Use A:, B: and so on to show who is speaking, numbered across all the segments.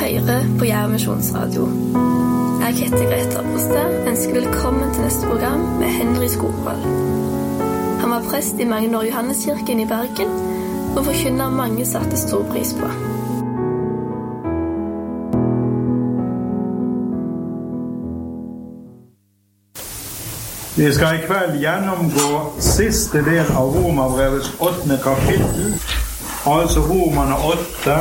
A: hører på Jerv Misjonsradio. Jeg heter Greta Broste, ønsker velkommen til neste program med Henry Skogvold. Han var prest i mange år i Johanneskirken i Bergen, og forkynner mange satte stor pris på.
B: Vi skal i kveld gjennomgå siste del av Romerbrevets 8. kapittel, altså Romerne 8,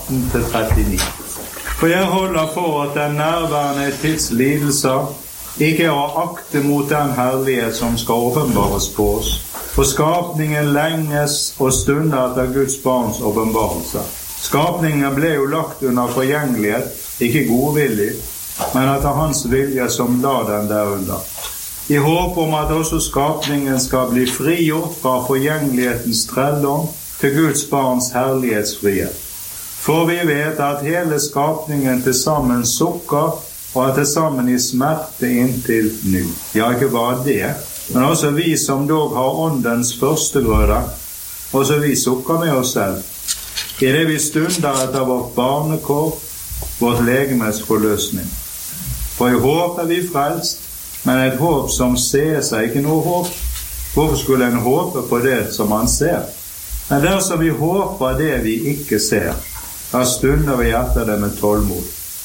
B: 18-39. For jeg holder for at den nærværende tids lidelser ikke har akte mot den herlighet som skal åpenbares på oss. For skapningen lenges og stunder etter Guds barns åpenbarelse. Skapningen ble jo lagt under forgjengelighet, ikke godvillig, men etter hans vilje som la den derunder. I håp om at også skapningen skal bli frigjort fra forgjengelighetens trelldom til Guds barns herlighetsfrihet. For vi vet at hele skapningen til sammen sukker, og er til sammen i smerte inntil nå. Ja, ikke bare det, men også vi som dog har åndens førstegrøde, også vi sukker med oss selv. I det vi stunder etter vårt barnekår, vårt legemes forløsning. For i håp er vi frelst, men et håp som ser seg ikke noe håp. Hvorfor skulle en håpe på det som man ser? Men dersom vi håper det vi ikke ser, da stunder vi etter det med tålmod.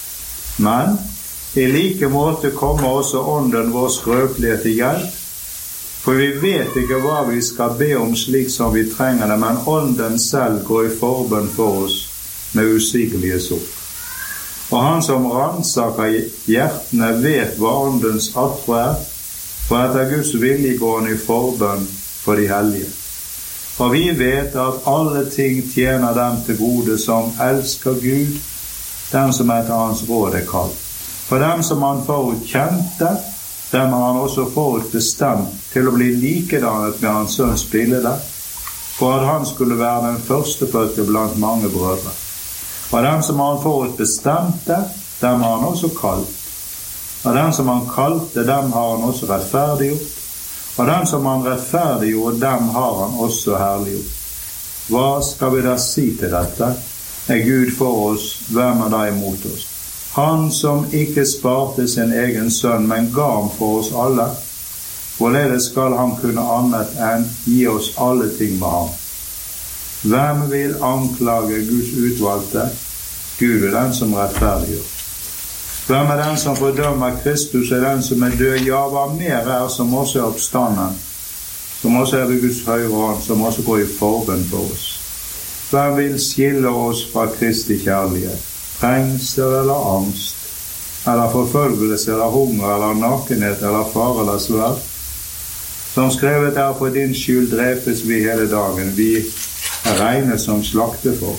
B: Men i like måte kommer også ånden vår skrøpelige til hjelp, for vi vet ikke hva vi skal be om slik som vi trenger det, men ånden selv går i forbønn for oss med usigelige sukk. Og han som ransaker hjertene vet hva åndens attre er, for etter Guds vilje går han i forbønn for de hellige. Og vi vet at alle ting tjener dem til gode som elsker Gud, dem som etter hans råd er kalt. For dem som han forut kjente, dem har han også forut bestemt til å bli likedannet med hans sønns bilde, for at han skulle være den førstefødte blant mange brødre. Og dem som han forut bestemte, dem har han også kalt. Og dem som han kalte, dem har han også rettferdiggjort. Og dem som han rettferdiggjorde, dem har han også herliggjort. Hva skal vi da si til dette? Er Gud for oss, hvem er da imot oss? Han som ikke sparte sin egen sønn, men ga ham for oss alle, hvorledes skal han kunne annet enn gi oss alle ting med ham? Hvem vil anklage Guds utvalgte? Gud er den som rettferdiggjør. Hvem er den som fordømmer Kristus, er den som er død? Ja, hva mer er som også er oppstanden, som også er ved Guds høyre hånd, som også går i forbønn for oss. Hvem vil skille oss fra Kristi kjærlighet? Trengsel eller angst, eller forfølgelse, eller hunger, eller nakenhet, eller fare, eller sverd? Som skrevet er, for din skyld drepes vi hele dagen, vi er regnet som slaktefolk.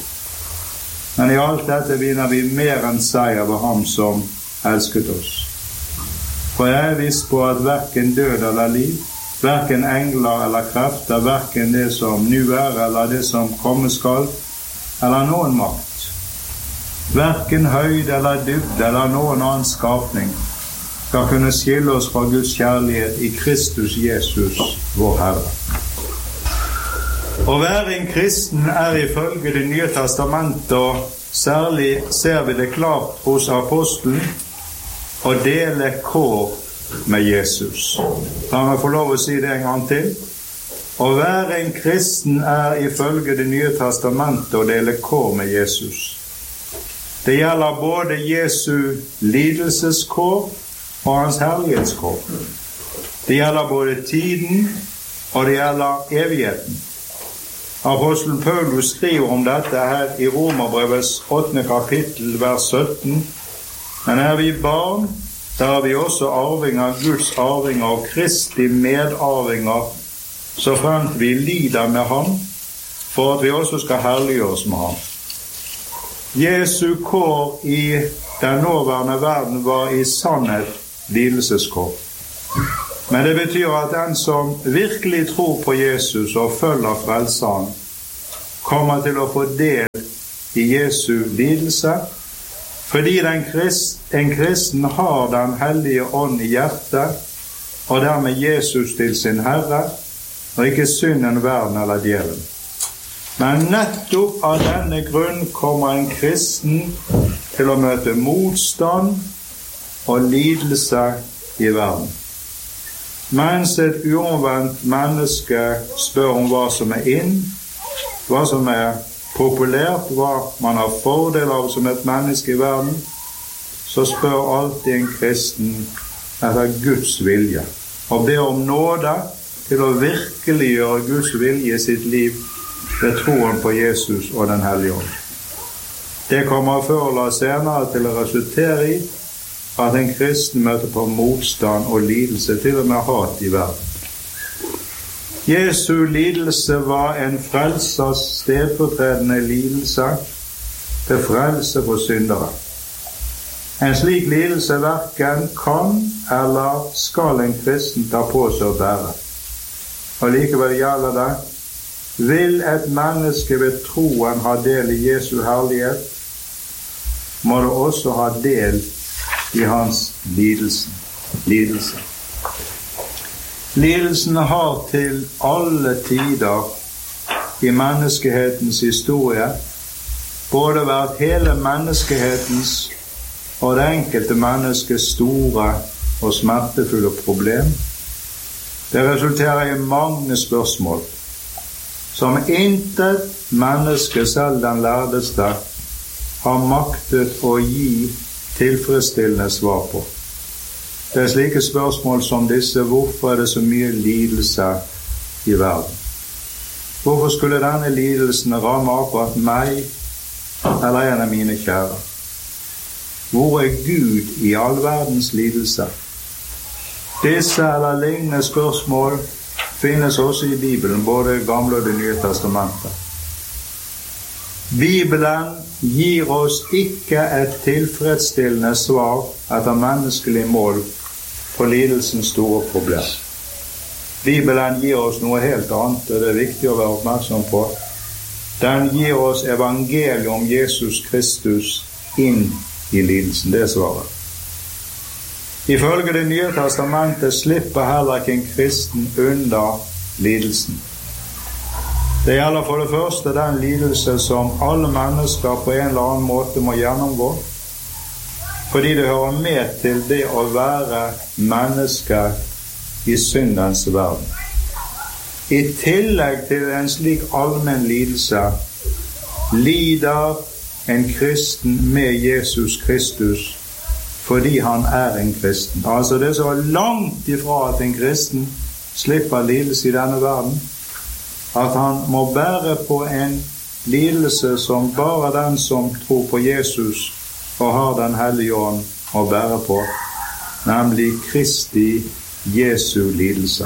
B: Men i alt dette vinner vi mer enn seier ved ham som elsket oss. For jeg er viss på at hverken død eller liv, hverken engler eller krefter, hverken det som nu er eller det som komme skal, eller noen makt, hverken høyde eller dybde eller noen annen skapning, skal kunne skille oss fra Guds kjærlighet i Kristus Jesus, vår Herre. Å være en kristen er ifølge Det nye testamentet, og særlig ser vi det klart hos apostelen, å dele kår med Jesus. La meg få lov å si det en gang til. Å være en kristen er ifølge Det nye testamentet å dele kår med Jesus. Det gjelder både Jesu lidelseskår og hans herlighetskår. Det gjelder både tiden, og det gjelder evigheten. Apostelen Paulus skriver om dette her i Romerbrevets 8. kapittel, vers 17. Men er vi barn, der er vi også arvinger, Guds arvinger og Kristi medarvinger, så fremt vi lider med ham, for at vi også skal herliggjøre oss med ham. Jesu kår i den nåværende verden var i sannhet lidelseskår. Men det betyr at den som virkelig tror på Jesus og følger frelseren, kommer til å få del i Jesu lidelse, fordi en kristen har den hellige ånd i hjertet, og dermed Jesus til sin Herre, og ikke synden, verden eller djevelen. Men nettopp av denne grunn kommer en kristen til å møte motstand og lidelse i verden. Mens et uomvendt menneske spør om hva som inn, hva som populært, hva man har fordel av som et menneske i verden, så spør alltid en kristen etter Guds vilje, og ber om nåde til å virkeliggjøre Guds vilje i sitt liv ved troen på Jesus og den Hellige Ånd. Det kommer før eller senere til å resultere i at en kristen møter på motstand og lidelse, til og med hat i verden. Jesu lidelse var en frelsers stedfortredende lidelse til frelse for syndere. En slik lidelse hverken kan eller skal en kristen ta på seg å bære. Og likevel gjelder det: vil et menneske ved troen ha del i Jesu herlighet, må det også ha del i hans lidelse. Lidelsen har til alle tider i menneskehetens historie både vært hele menneskehetens og det enkelte menneskets store og smertefulle problem. Det resulterer i mange spørsmål som intet menneske, selv den lærdeste, har maktet å gi tilfredsstillende svar på. Det slike spørsmål som disse: hvorfor det så mye lidelse i verden? Hvorfor skulle denne lidelsen ramme akkurat meg eller en av mine kjære? Hvor Gud i all verdens lidelse? Disse eller lignende spørsmål finnes også i Bibelen, både Gamle og Det nye testamentet. Bibelen gir oss ikke et tilfredsstillende svar etter menneskelig mål på lidelsens store problem. Bibelen gir oss noe helt annet, og det er viktig å være oppmerksom på. Den gir oss evangeliet om Jesus Kristus inn i lidelsen. Det er svaret. Ifølge Det nye testamentet slipper heller ikke en kristen unna lidelsen. Det gjelder for det første den lidelse som alle mennesker på en eller annen måte må gjennomgå, fordi det hører med til det å være menneske i syndens verden. I tillegg til en slik allmenn lidelse lider en kristen med Jesus Kristus fordi han er en kristen. Altså det er så langt ifra at en kristen slipper lidelse i denne verden, at han må bære på en lidelse som bare den som tror på Jesus og har den Hellige Ånd å bære på, nemlig Kristi Jesu lidelse.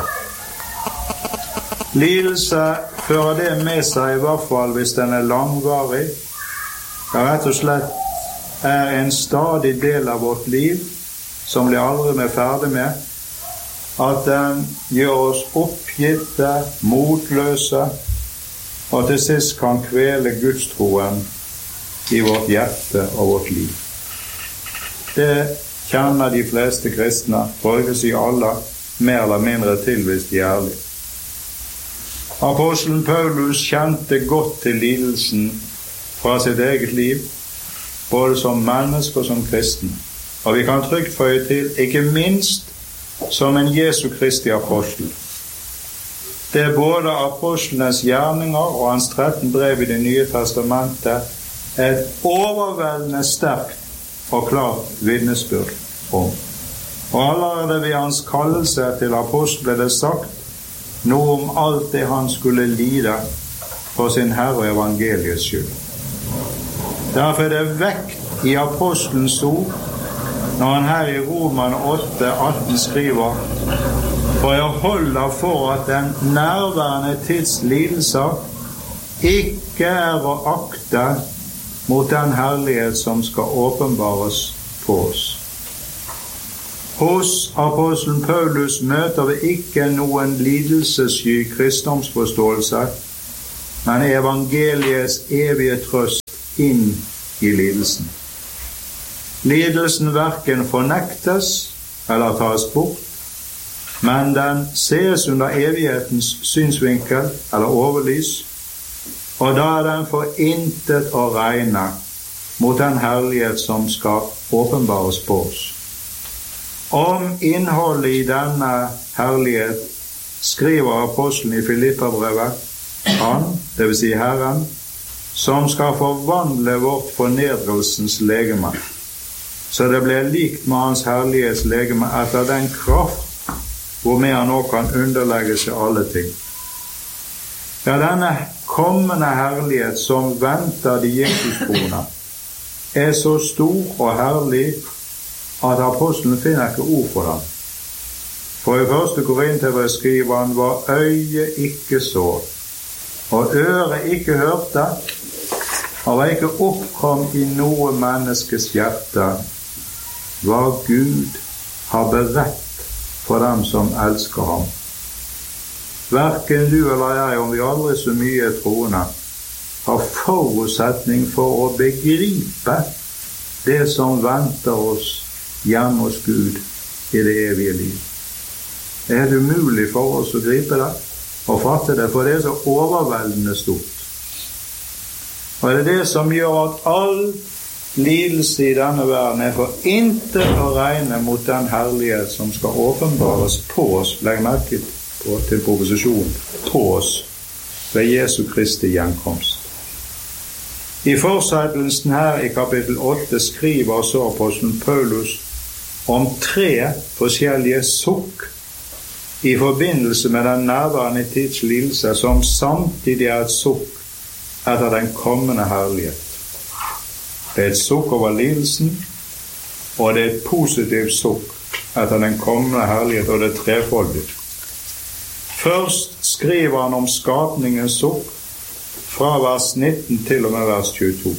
B: Lidelse fører det med seg, i hvert fall hvis den er langvarig, rett og slett en stadig del av vårt liv som blir aldri ferdig med, at den gjør oss oppgitte, motløse, og til sist kan kvele Gudstroen i vårt hjerte og vårt liv. Det kjenner de fleste kristne, for ikke å si alle, mer eller mindre til hvis de er ærlige. Apostelen Paulus kjente godt til lidelsen fra sitt eget liv, både som menneske og som kristen. Og vi kan trygt føye til, ikke minst som en Jesu Kristi apostel. Det er både apostlenes gjerninger og hans 13 brev i Det nye testamentet et overveldende sterkt og klart vitnesbyrd om. Og allerede ved hans kallelse til apostel ble det sagt noe om alt det han skulle lide for sin Herre og evangeliets skyld. Derfor er det vekt i apostelens ord når han her i Romerne 8:18 skriver: for jeg holder for at den nærværende tids lidelser ikke er å akte mot den herlighet som skal åpenbares for oss. Hos apostelen Paulus møter vi ikke noen lidelsessky kristendomsforståelse, men evangeliets evige trøst inn i lidelsen. Lidelsen hverken fornektes eller tas bort, men den ses under evighetens synsvinkel eller overlys, og da er den for intet å regne mot den herlighet som skal åpenbares på oss. Om innholdet i denne herlighet skriver apostelen i Filipperbrevet, han, det vil si Herren, som skal forvandle vårt fornedrelsens legeme, så det blir likt med hans herlighetslegeme etter den kraft hvormed han nå kan underlegge seg alle ting. Ja, denne kommende herlighet som venter de Jesus-troende så stor og herlig at apostelen finner ikke ord for den. For i 1. Korinterbrev skriver han: hva øyet ikke så, og øret ikke hørte, og ikke oppkom i noe menneskes hjerte, hva Gud har beredt for dem som elsker ham. Hverken du eller jeg, om vi aldri så mye troende, har forutsetning for å begripe det som venter oss hjemme hos Gud i det evige liv. Det helt umulig for oss å gripe det og fatte det, for det så overveldende stort. Og det det som gjør at all lidelse i denne verden for intet å regne mot den herlighet som skal åpenbares på oss. Legg merke til proposisjonen på oss ved Jesu Kristi gjenkomst. I fortsettelsen her i kapittel 8 skriver så apostelen Paulus om 3 forskjellige sukk i forbindelse med den nærværende tids lidelse, som samtidig et sukk etter den kommende herlighet. Det et sukk over lidelsen, og det et positivt sukk etter den kommende herlighet, og det trefoldige. Først skriver han om skapningens sukk fra vers 19 til og med vers 22.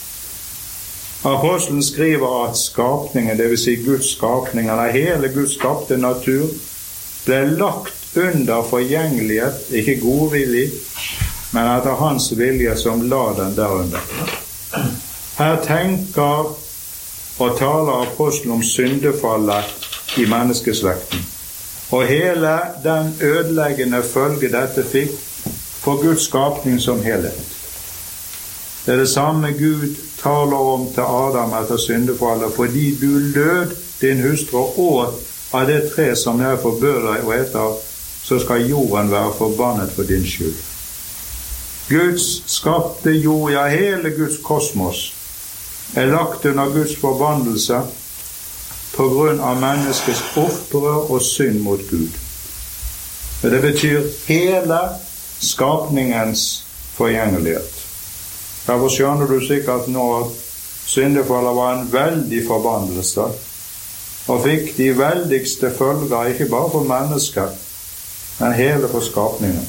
B: Apostelen skriver at skapningen, det vil si Guds skapning, eller hele Guds skapte natur, ble lagt under forgjengelighet, ikke godvillig, men etter hans vilje som la den derunder. Her tenker og taler apostelen om syndefallet i menneskeslekten, og hele den ødeleggende følge dette fikk for Guds skapning som helhet. Det det samme Gud taler om til Adam etter syndefallet: fordi du lød din hustru og åt av det tre som jeg forbød deg å ete av, så skal jorden være forbannet for din skyld. Guds skapte jord, ja, hele Guds kosmos, lagt under Guds forbannelse på grunn av menneskets opprør og synd mot Gud. Det betyr hele skapningens forgjengelighet. Derfor skjønner du sikkert nå at syndefallet var en veldig forbannelse, og fikk de veldigste følger, ikke bare for mennesker, men hele for skapningen.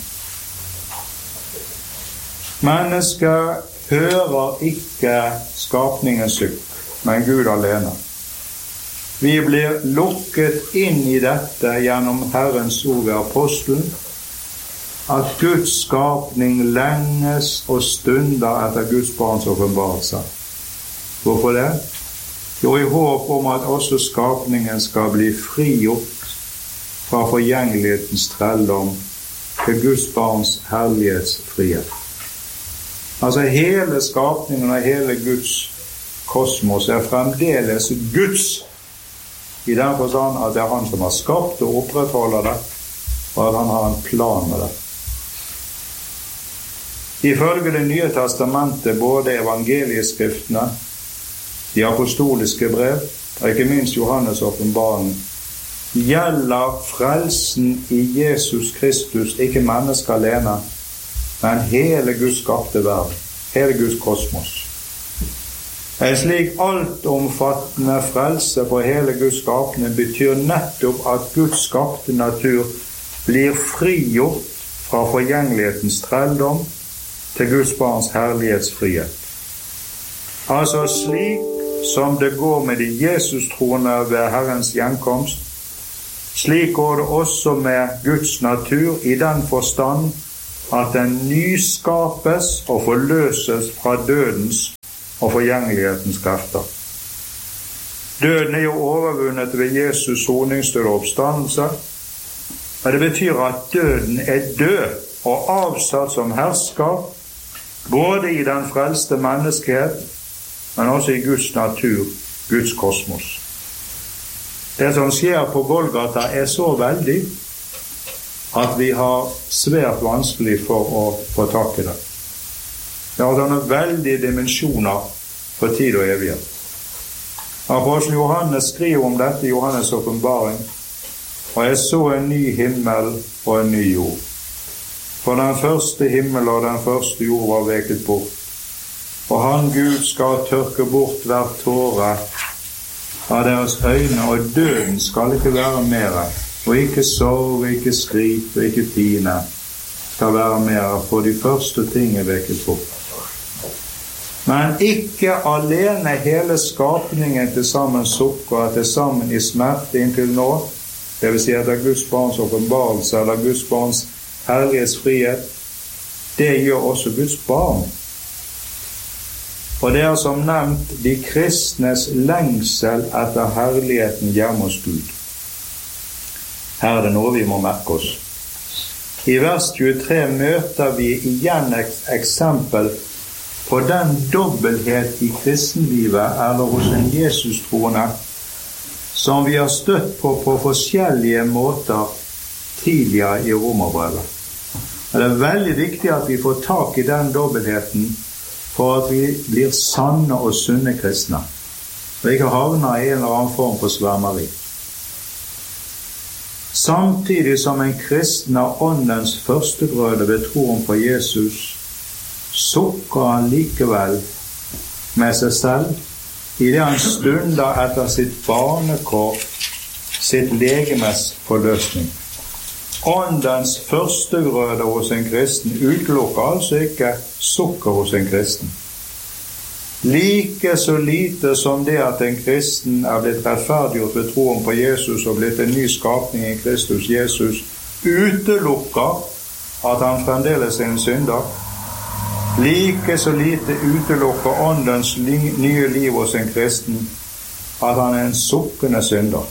B: Mennesket hører ikke skapningens sukk, men Gud alene. Vi blir lukket inn i dette gjennom Herrens ord ved apostelen, at Guds skapning lenges og stunder etter Guds barns åpenbarelse. Hvorfor det? Jo, i håp om at også skapningen skal bli frigjort fra forgjengelighetens trelldom til Guds barns herlighetsfrihet. Altså hele skapningen og hele Guds kosmos fremdeles Guds, i den forstand at det han som har skapt og opprettholder det, og at han har en plan med det. Ifølge Det nye testamentet, både evangelieskriftene, de apostoliske brev, og ikke minst Johannes' åpenbaring, gjelder frelsen i Jesus Kristus ikke mennesker alene, men hele Guds skapte verden, hele Guds kosmos. En slik altomfattende frelse på hele Guds skapning betyr nettopp at Guds skapte natur blir frigjort fra forgjengelighetens trelldom til Guds barns herlighetsfrihet. Altså slik som det går med de Jesus-troende ved Herrens gjenkomst, slik går det også med Guds natur i den forstand at den nyskapes og forløses fra dødens og forgjengelighetens krefter. Døden jo overvunnet ved Jesus soningsdød og oppstandelse, men det betyr at døden død og avsatt som hersker både i den frelste menneskehet men også i Guds natur, Guds kosmos. Det som skjer på Golgata er så veldig at vi har svært vanskelig for å få tak i det. Det har sånne veldige dimensjoner for tid og evighet. Apostel Johannes skriver om dette i Johannes' åpenbaring: og jeg så en ny himmel og en ny jord. For den første himmel og den første jord var veket bort, og han Gud skal tørke bort hver tåre av deres øyne, og døden skal ikke være mere, og ikke sorg, ikke skrik og ikke pine skal være mere, for de første ting er veket bort. Men ikke alene hele skapningen til sammen sukker til sammen i smerte inntil nå, det vil si etter Guds barns åpenbarelse eller Guds barns herlighetsfrihet, det gjør også Guds barn. Og det er som nevnt de kristnes lengsel etter herligheten hjemme hos Gud. Her er det noe vi må merke oss. I vers 23 møter vi igjen et eksempel på den dobbelthet i kristenlivet eller hos en Jesus-troende som vi har støtt på forskjellige måter tidligere i Romerbrevet. Det er veldig viktig at vi får tak i den dobbeltheten for at vi blir sanne og sunne kristne, og ikke havner i en eller annen form for svermeri. Samtidig som en kristen har åndens førstegrøde ved troen på Jesus, sukker han likevel med seg selv i det han stunder etter sitt barnekår, sitt legemes forløsning. Åndens førstegrøde hos en kristen utelukker altså ikke sukker hos en kristen. Like så lite som det at en kristen er blitt rettferdiggjort ved troen på Jesus og blitt en ny skapning i Kristus Jesus, utelukker at han fremdeles er en synder. Like så lite utelukker åndens nye liv hos en kristen at han er en sukkende synder.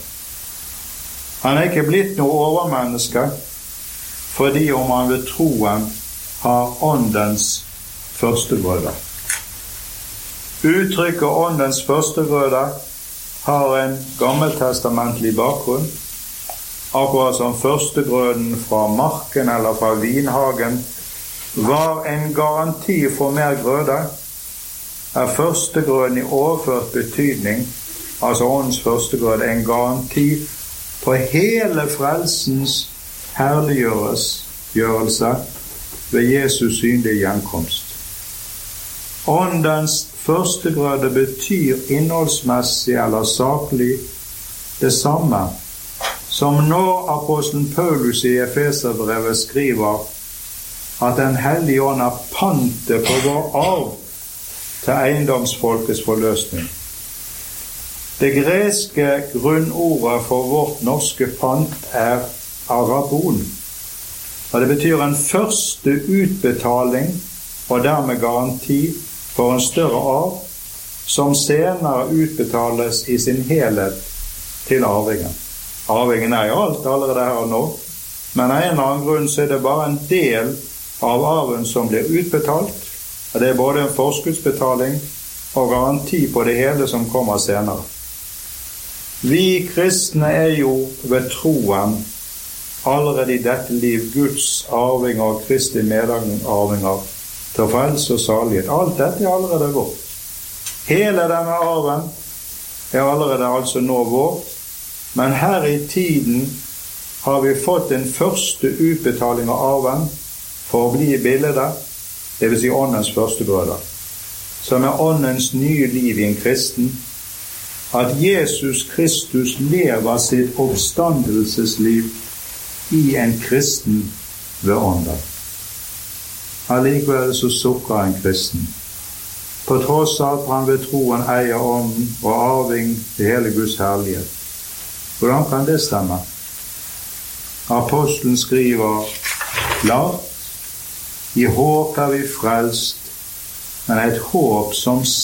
B: Han er ikke blitt noe overmenneske fordi om han ved troen har åndens førstegrøde. Uttrykket åndens førstegrøde har en gammeltestamentlig bakgrunn, akkurat som førstegrøden fra marken eller fra vinhagen var en garanti for mer grøde, er førstegrøden i overført betydning, altså åndens førstegrøde, en garanti på hele frelsens herliggjørelse ved Jesus synlige gjenkomst. Åndens førstegrøde betyr innholdsmessig eller saklig det samme som når apostelen Paulus i Efeserbrevet skriver at den hellige ånd er pantet på vår arv til eiendomsfolkets forløsning. Det greske grunnordet for vårt norske pant er arabon, og det betyr en første utbetaling og dermed garanti for en større arv som senere utbetales i sin helhet til arvingen. Arvingen er jo alt allerede her og nå, men av en eller annen grunn så er det bare en del av arven som blir utbetalt, og det er både en forskuddsbetaling og garanti på det hele som kommer senere. Vi kristne er jo ved troen allerede i dette liv Guds arvinger og Kristi medarvinger til frelse og salighet. Alt dette er allerede vårt. Hele denne arven er allerede altså nå vår, men her i tiden har vi fått en første utbetaling av arven for å bli i bildet, det vil si åndens førstegrøde, som er åndens nye liv i en kristen, at Jesus Kristus lever sitt oppstandelsesliv i en kristen ved ånden. Allikevel så sukker en kristen, på tross av at han ved troen eier ånden og arving til hele Guds herlighet. Hvordan kan det stemme? Apostelen skriver klart: i håp er vi frelst, men et håp som